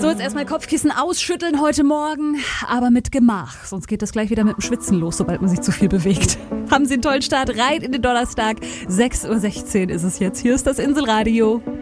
So, jetzt erstmal Kopfkissen ausschütteln heute Morgen, aber mit Gemach. Sonst geht das gleich wieder mit dem Schwitzen los, sobald man sich zu viel bewegt. Haben Sie einen tollen Start rein in den Donnerstag. 6:16 Uhr ist es jetzt. Hier ist das Inselradio.